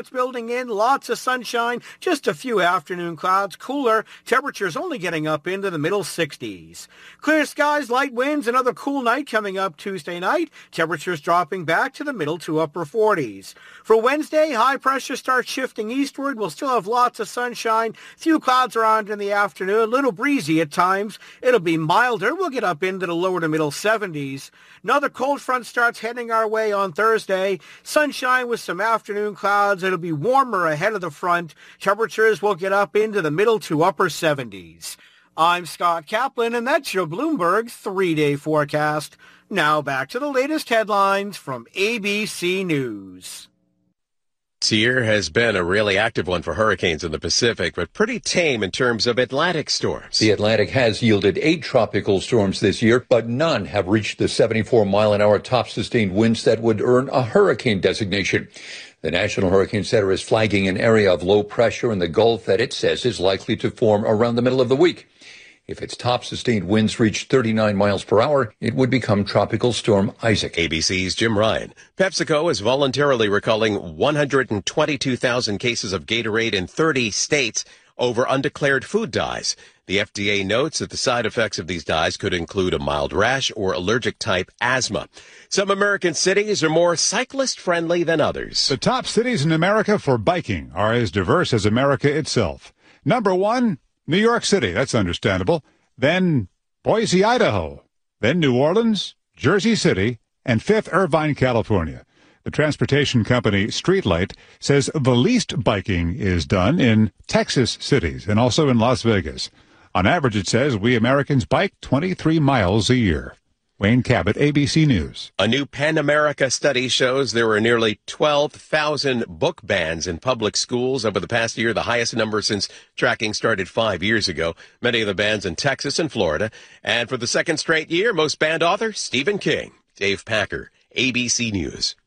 Clouds building in, lots of sunshine, just a few afternoon clouds, cooler, temperatures only getting up into the middle 60s. Clear skies, light winds, another cool night coming up Tuesday night, temperatures dropping back to the middle to upper 40s. For Wednesday, high pressure starts shifting eastward. We'll still have lots of sunshine, few clouds around in the afternoon, a little breezy at times. It'll be milder. We'll get up into the lower to middle 70s. Another cold front starts heading our way on Thursday. Sunshine with some afternoon clouds. It'll be warmer ahead of the front. Temperatures will get up into the middle to upper 70s. I'm Scott Kaplan, and that's your Bloomberg 3-day forecast. Now back to the latest headlines from ABC News. This year has been a really active one for hurricanes in the Pacific, but pretty tame in terms of Atlantic storms. The Atlantic has yielded 8 tropical storms this year, but none have reached the 74-mile-an-hour top-sustained winds that would earn a hurricane designation. The National Hurricane Center is flagging an area of low pressure in the Gulf that it says is likely to form around the middle of the week. If its top-sustained winds reach 39 miles per hour, it would become Tropical Storm Isaac. ABC's Jim Ryan. PepsiCo is voluntarily recalling 122,000 cases of Gatorade in 30 states over undeclared food dyes. The FDA notes that the side effects of these dyes could include a mild rash or allergic-type asthma. Some American cities are more cyclist-friendly than others. The top cities in America for biking are as diverse as America itself. Number 1, New York City, that's understandable. Then Boise, Idaho. Then New Orleans, Jersey City, and 5th, Irvine, California. The transportation company Streetlight says the least biking is done in Texas cities and also in Las Vegas. On average, it says we Americans bike 23 miles a year. Wayne Cabot, ABC News. A new PEN America study shows there were nearly 12,000 book bans in public schools over the past year, the highest number since tracking started 5 years ago. Many of the bans in Texas and Florida. And for the second straight year, most banned author, Stephen King. Dave Packer, ABC News.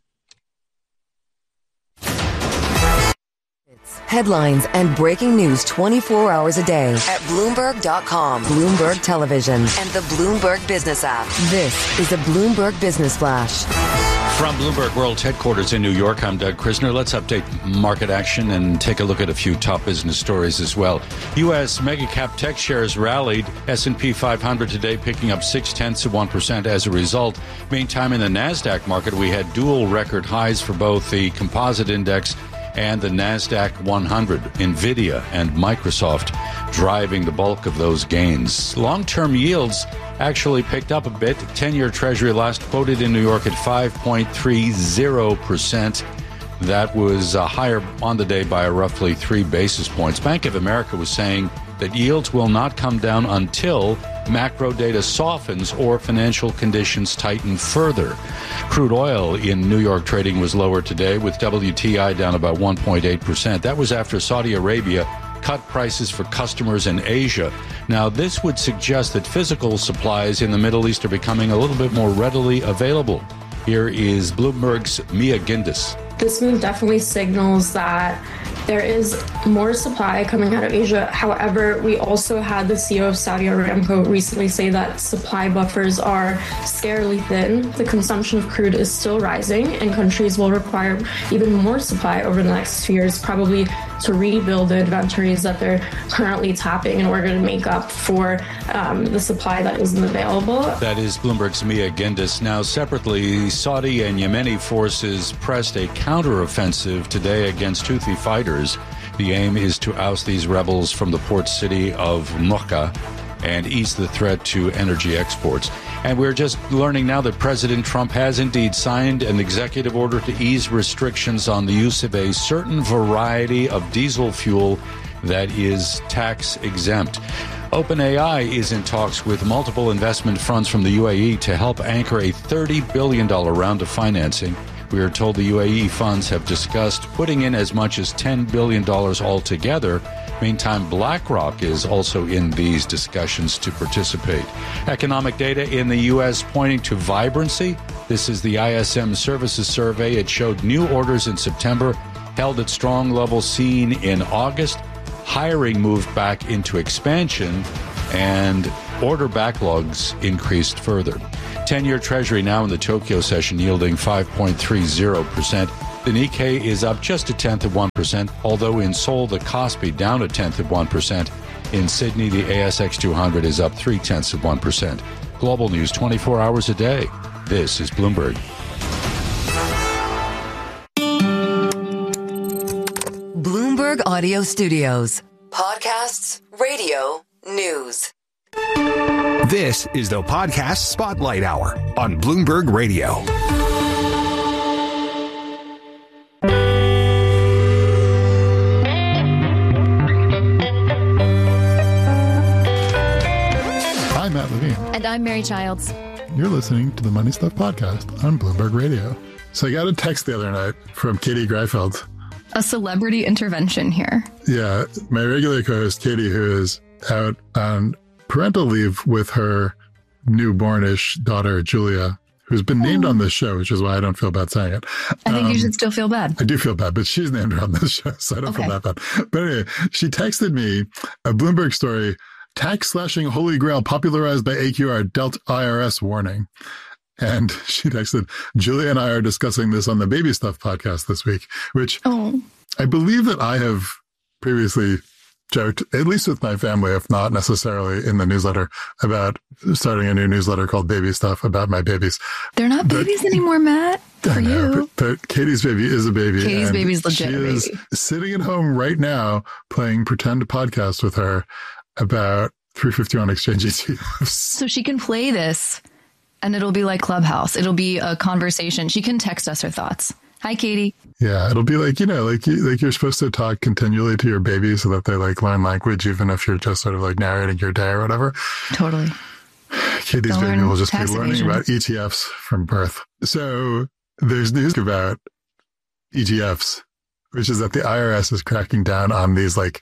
Headlines and breaking news 24 hours a day at Bloomberg.com, Bloomberg Television, and the Bloomberg Business app. This is a Bloomberg Business Flash. From Bloomberg World Headquarters in New York, I'm Doug Krisner. Let's update market action and take a look at a few top business stories as well. U.S. mega-cap tech shares rallied. S&P 500 today picking up 0.6% as a result. Meantime, in the NASDAQ market, we had dual record highs for both the composite index and the NASDAQ 100, NVIDIA and Microsoft driving the bulk of those gains. Long-term yields actually picked up a bit. 10-year Treasury last quoted in New York at 5.30%. That was higher on the day by roughly 3 basis points. Bank of America was saying that yields will not come down until macro data softens or financial conditions tighten further. Crude oil in New York trading was lower today, with WTI down about 1.8%. That was after Saudi Arabia cut prices for customers in Asia. Now, this would suggest that physical supplies in the Middle East are becoming a little bit more readily available. Here is Bloomberg's Mia Gindis. This move definitely signals that there is more supply coming out of Asia. However, we also had the CEO of Saudi Aramco recently say that supply buffers are scarily thin. The consumption of crude is still rising, and countries will require even more supply over the next few years, probably to rebuild the inventories that they're currently tapping in order to make up for the supply that isn't available. That is Bloomberg's Mia Gindis. Now, separately, Saudi and Yemeni forces pressed a counteroffensive today against Houthi fighters. The aim is to oust these rebels from the port city of Mocha and ease the threat to energy exports. And we're just learning now that President Trump has indeed signed an executive order to ease restrictions on the use of a certain variety of diesel fuel that is tax exempt. OpenAI is in talks with multiple investment funds from the UAE to help anchor a $30 billion round of financing. We are told the UAE funds have discussed putting in as much as $10 billion altogether. Meantime, BlackRock is also in these discussions to participate. Economic data in the U.S. pointing to vibrancy. This is the ISM Services Survey. It showed new orders in September held at strong levels seen in August. Hiring moved back into expansion, and order backlogs increased further. 10-year Treasury now in the Tokyo session yielding 5.30%. The Nikkei is up just 0.1%, although in Seoul, the Kospi down 0.1%. In Sydney, the ASX 200 is up 0.3%. Global news 24 hours a day. This is Bloomberg. Bloomberg Audio Studios. Podcasts, radio, news. This is the Podcast Spotlight Hour on Bloomberg Radio. I'm Matt Levine. And I'm Mary Childs. You're listening to the Money Stuff Podcast on Bloomberg Radio. So I got a text the other night from Katie Greifeld. A celebrity intervention here. Yeah, my regular co-host Katie, who is out on parental leave with her newbornish daughter, Julia, who's been named on this show, which is why I don't feel bad saying it. I think you should still feel bad. I do feel bad, but she's named her on this show, so I don't feel that bad. But anyway, she texted me a Bloomberg story, tax slashing holy grail popularized by AQR dealt IRS warning. And she texted, Julia and I are discussing this on the Baby Stuff podcast this week, which I believe that I have previously joked, at least with my family, if not necessarily in the newsletter, about starting a new newsletter called Baby Stuff about my babies. They're not babies anymore, Matt. For you. But Katie's baby is a baby. Katie's baby's legit. She is sitting at home right now playing pretend podcast with her about 351 exchange ETFs. So she can play this and it'll be like Clubhouse. It'll be a conversation. She can text us her thoughts. Hi, Katie. Yeah, it'll be like, like you're supposed to talk continually to your baby so that they like learn language, even if you're just sort of like narrating your day or whatever. Totally. Katie's baby will just be learning about ETFs from birth. So there's news about ETFs, which is that the IRS is cracking down on these like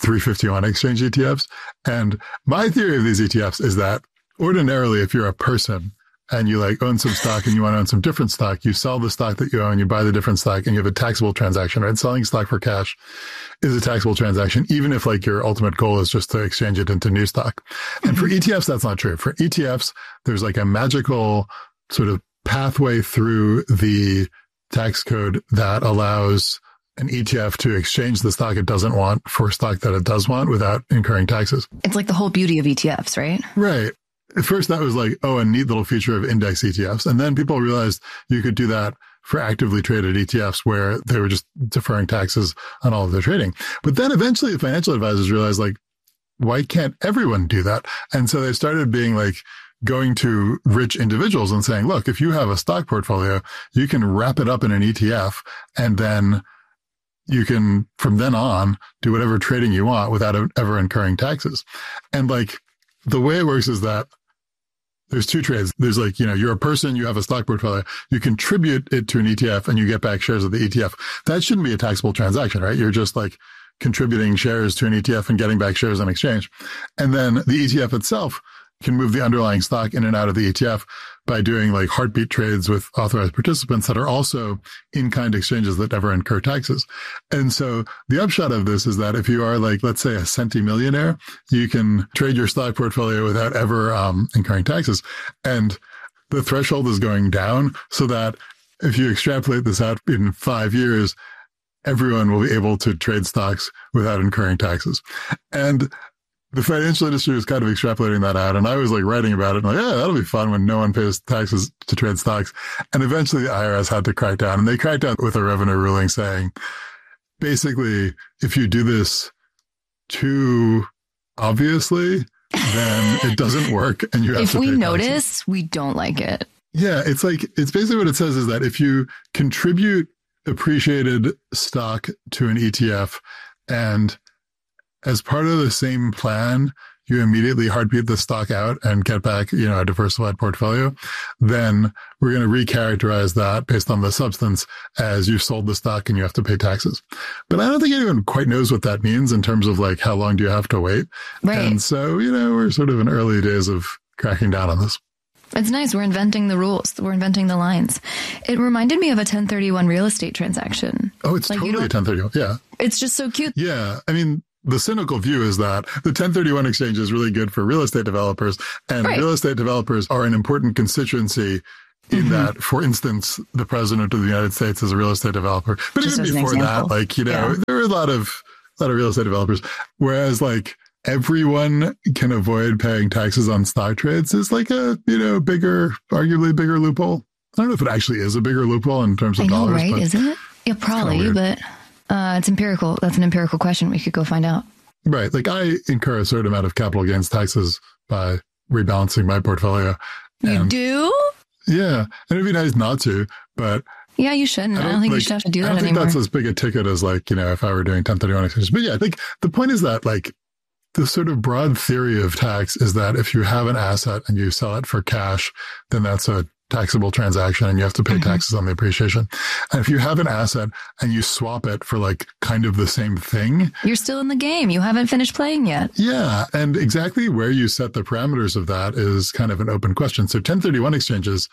351 exchange ETFs. And my theory of these ETFs is that ordinarily, if you're a person and you like own some stock and you want to own some different stock, you sell the stock that you own, you buy the different stock, and you have a taxable transaction, right? Selling stock for cash is a taxable transaction, even if like your ultimate goal is just to exchange it into new stock. And for ETFs, that's not true. For ETFs, there's like a magical sort of pathway through the tax code that allows an ETF to exchange the stock it doesn't want for stock that it does want without incurring taxes. It's like the whole beauty of ETFs, right? Right. At first, that was like, a neat little feature of index ETFs. And then people realized you could do that for actively traded ETFs where they were just deferring taxes on all of their trading. But then eventually the financial advisors realized, like, why can't everyone do that? And so they started being like, going to rich individuals and saying, look, if you have a stock portfolio, you can wrap it up in an ETF and then you can, from then on, do whatever trading you want without ever incurring taxes. And like, the way it works is that there's two trades. There's like, you're a person, you have a stock portfolio, you contribute it to an ETF and you get back shares of the ETF. That shouldn't be a taxable transaction, right? You're just like contributing shares to an ETF and getting back shares in exchange. And then the ETF itself can move the underlying stock in and out of the ETF by doing like heartbeat trades with authorized participants that are also in-kind exchanges that never incur taxes. And so the upshot of this is that if you are like, let's say a centimillionaire, you can trade your stock portfolio without ever incurring taxes. And the threshold is going down so that if you extrapolate this out in 5 years, everyone will be able to trade stocks without incurring taxes. And the financial industry was kind of extrapolating that out. And I was like writing about it and like, yeah, that'll be fun when no one pays taxes to trade stocks. And eventually the IRS had to crack down, and they cracked down with a revenue ruling saying, basically, if you do this too obviously, then it doesn't work and you have to pay taxes. If we notice, we don't like it. Yeah. It's like, it's basically what it says is that if you contribute appreciated stock to an ETF and as part of the same plan, you immediately heartbeat the stock out and get back, a diversified portfolio, then we're going to recharacterize that based on the substance as you've sold the stock and you have to pay taxes. But I don't think anyone quite knows what that means in terms of like, how long do you have to wait? Right. And so, we're sort of in early days of cracking down on this. It's nice. We're inventing the rules. We're inventing the lines. It reminded me of a 1031 real estate transaction. Oh, it's like, totally a 1031. Yeah. It's just so cute. Yeah. I mean, the cynical view is that the 1031 exchange is really good for real estate developers, and real estate developers are an important constituency in that, for instance, the president of the United States is a real estate developer. But Just even before that, like, you know, there were a lot of real estate developers. Whereas like everyone can avoid paying taxes on stock trades is like a, you know, arguably bigger loophole. I don't know if it actually is a bigger loophole in terms of dollars. Right? But is it? Yeah, probably, but it's empirical. That's an empirical question. We could go find out. Right. Like I incur a certain amount of capital gains taxes by rebalancing my portfolio. You do? Yeah. And it'd be nice not to, but yeah, you shouldn't. I don't think you should have to do that anymore. I don't think that's as big a ticket as like, you know, if I were doing 1031 exchanges. But yeah, I think the point is that like the sort of broad theory of tax is that if you have an asset and you sell it for cash, then that's a taxable transaction and you have to pay taxes on the appreciation. And if you have an asset and you swap it for like kind of the same thing, you're still in the game. You haven't finished playing yet. Yeah. And exactly where you set the parameters of that is kind of an open question. So 1031 exchanges,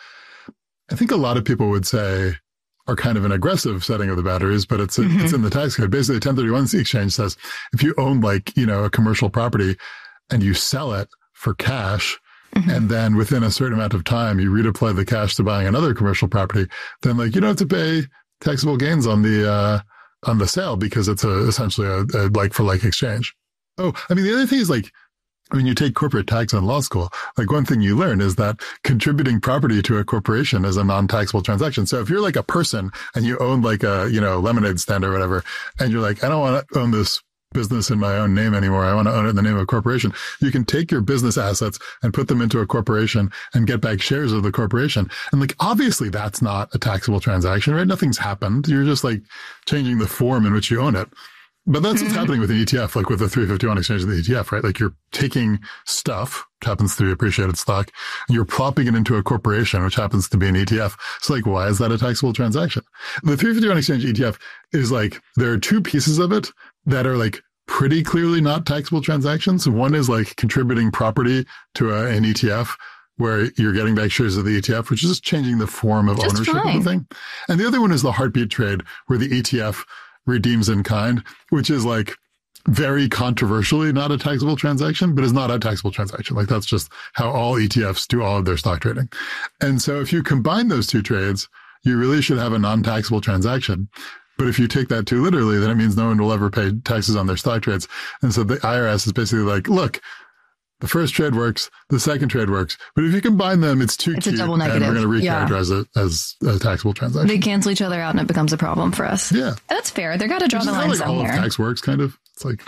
I think a lot of people would say are kind of an aggressive setting of the boundaries, but it's in the tax code. Basically, 1031 exchange says if you own like, you know, a commercial property and you sell it for cash, and then within a certain amount of time, you redeploy the cash to buying another commercial property, then like you don't have to pay taxable gains on the sale because it's essentially a like for like exchange. Oh, I mean, the other thing is like, when you take corporate tax in law school, like one thing you learn is that contributing property to a corporation is a non-taxable transaction. So if you're like a person and you own like a, you know, lemonade stand or whatever, and you're like, I don't want to own this business in my own name anymore. I want to own it in the name of a corporation. You can take your business assets and put them into a corporation and get back shares of the corporation. And like, obviously that's not a taxable transaction, right? Nothing's happened. You're just like changing the form in which you own it. But that's what's happening with an ETF, like with the 351 exchange of the ETF, right? Like you're taking stuff, which happens to be appreciated stock, and you're plopping it into a corporation, which happens to be an ETF. So like, why is that a taxable transaction? The 351 exchange ETF is like, there are two pieces of it that are like pretty clearly not taxable transactions. One is like contributing property to an ETF where you're getting back shares of the ETF, which is just changing the form of ownership of the thing. And the other one is the heartbeat trade where the ETF redeems in kind, which is like very controversially not a taxable transaction, but is not a taxable transaction. Like that's just how all ETFs do all of their stock trading. And so if you combine those two trades, you really should have a non-taxable transaction. But if you take that too literally, then it means no one will ever pay taxes on their stock trades. And so the IRS is basically like, look, the first trade works, the second trade works, but if you combine them, it's too cute, a double negative. And we're going to recharacterize it as a taxable transaction. They cancel each other out, and it becomes a problem for us. Yeah, that's fair. They got to draw the line somewhere. All of tax works, kind of. It's like,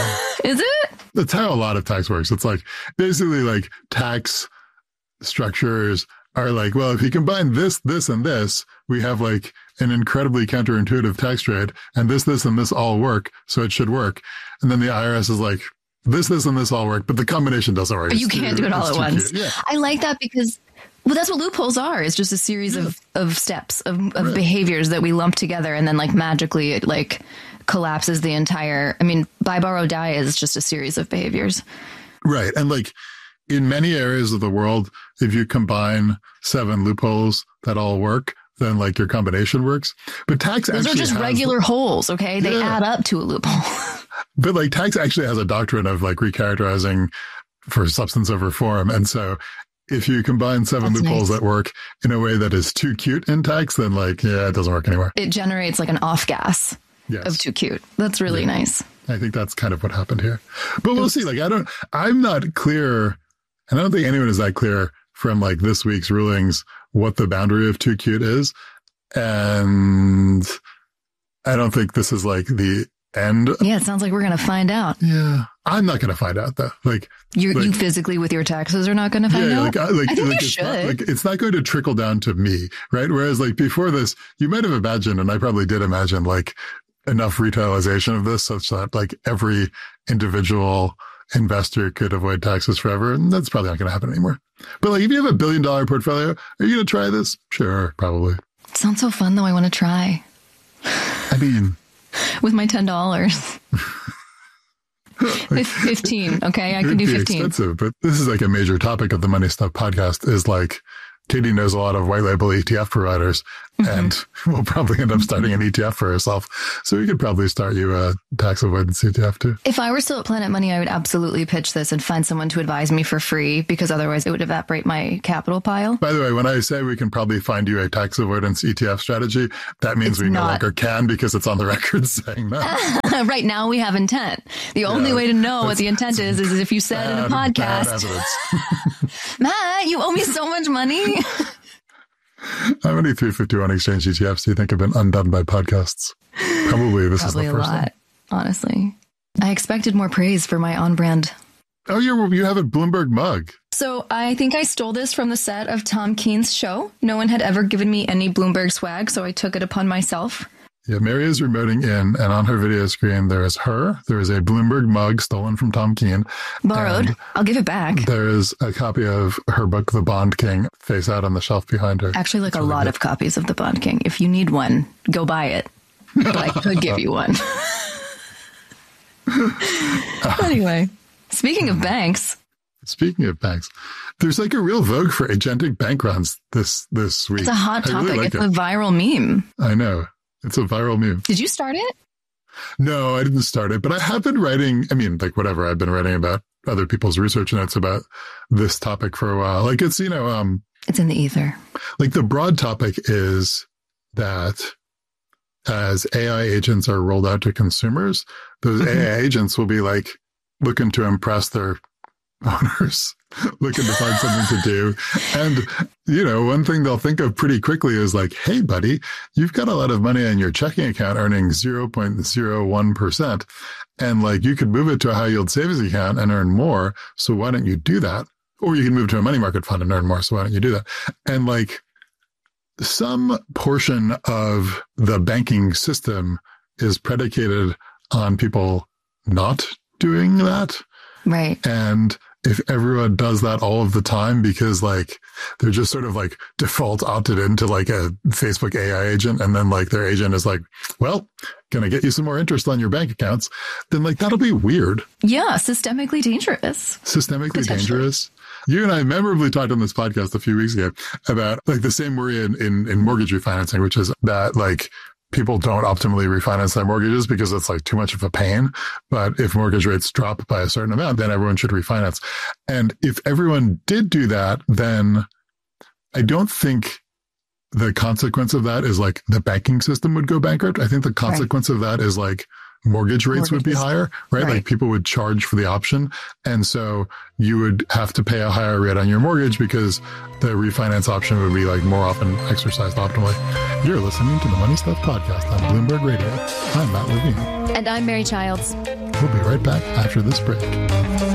is it? That's how a lot of tax works. It's like basically like tax structures are like, well, if you combine this, this, and this, we have like an incredibly counterintuitive tax trade, and this, and this all work, so it should work. And then the IRS is like, this, and this all work, but the combination doesn't work. But you can't do it all at once. Yeah. I like that because, well, that's what loopholes are. It's just a series of steps, of behaviors that we lump together, and then like magically it like collapses the entire, I mean, buy, borrow, die is just a series of behaviors. Right. And like in many areas of the world, if you combine 7 loopholes that all work, then like your combination works. But tax those actually are just regular holes, okay? They add up to a loophole. But like tax actually has a doctrine of like recharacterizing for substance over form. And so if you combine 7 loopholes that work in a way that is too cute in tax, then like, yeah, it doesn't work anymore. It generates like an off gas of too cute. That's really nice. I think that's kind of what happened here. But we'll see. Like, I'm not clear, and I don't think anyone is that clear from like this week's rulings what the boundary of too cute is. And I don't think this is like the end. Yeah, it sounds like we're going to find out. Yeah. I'm not going to find out though. Like you physically with your taxes are not going to find out? I think you should. It's not going to trickle down to me, right? Whereas like before this, you might have imagined, and I probably did imagine like enough retailization of this such that like every individual investor could avoid taxes forever. And that's probably not going to happen anymore. But like if you have $1 billion portfolio, are you going to try this? Sure, probably. It sounds so fun though. I want to try. I mean, with my $10. 15. Okay. I can do 15. Expensive, but this is like a major topic of the Money Stuff podcast is like Katie knows a lot of white label ETF providers. and we'll probably end up starting an ETF for herself. So we could probably start you a tax avoidance ETF too. If I were still at Planet Money, I would absolutely pitch this and find someone to advise me for free, because otherwise it would evaporate my capital pile. By the way, when I say we can probably find you a tax avoidance ETF strategy, that means no longer can, because it's on the record saying that. Right now we have intent. The only way to know what the intent is if you said in a podcast, Matt, you owe me so much money. How many 351 exchange ETFs do you think have been undone by podcasts? Probably is the first a lot, honestly. I expected more praise for my on-brand. Oh, you have a Bloomberg mug. So I think I stole this from the set of Tom Keene's show. No one had ever given me any Bloomberg swag, so I took it upon myself. Yeah, Mary is remoting in, and on her video screen, there is a Bloomberg mug stolen from Tom Keene. Borrowed. I'll give it back. There is a copy of her book, The Bond King, face out on the shelf behind her. Actually, like a lot of copies of The Bond King. If you need one, go buy it. But I could give you one. Anyway, speaking of banks. There's like a real vogue for agentic bank runs this week. It's a hot topic. Really it's a viral meme. I know. It's a viral meme. Did you start it? No, I didn't start it, but I have been writing. I mean, like whatever. I've been writing about other people's research notes about this topic for a while. Like it's, it's in the ether. Like the broad topic is that as AI agents are rolled out to consumers, those AI agents will be like looking to impress their owners, looking to find something to do. And, one thing they'll think of pretty quickly is like, hey, buddy, you've got a lot of money in your checking account earning 0.01%. And like, you could move it to a high yield savings account and earn more. So why don't you do that? Or you can move to a money market fund and earn more. So why don't you do that? And like some portion of the banking system is predicated on people not doing that. Right. And if everyone does that all of the time, because like they're just sort of like default opted into like a Facebook AI agent, and then like their agent is like, well, can I get you some more interest on your bank accounts? Then like that'll be weird. Yeah, systemically dangerous. You and I memorably talked on this podcast a few weeks ago about like the same worry in mortgage refinancing, which is that like people don't optimally refinance their mortgages because it's like too much of a pain. But if mortgage rates drop by a certain amount, then everyone should refinance. And if everyone did do that, then I don't think the consequence of that is like the banking system would go bankrupt. I think the consequence of that is like mortgage rates would be higher, right? Like people would charge for the option. And so you would have to pay a higher rate on your mortgage because the refinance option would be like more often exercised optimally. You're listening to the Money Stuff Podcast on Bloomberg Radio. I'm Matt Levine. And I'm Mary Childs. We'll be right back after this break.